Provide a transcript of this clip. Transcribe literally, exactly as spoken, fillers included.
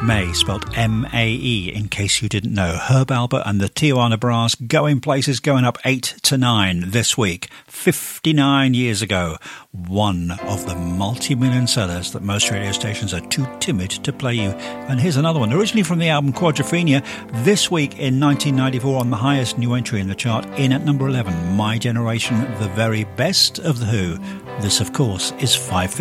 Mae, spelt M A E, in case you didn't know. Herb Alpert and the Tijuana Brass going places, going up eight to nine this week. fifty-nine years ago, one of the multi-million sellers that most radio stations are too timid to play you. And here's another one, originally from the album Quadrophenia, this week in nineteen ninety-four on the highest new entry in the chart, in at number eleven, My Generation, the very best of The Who. This, of course, is five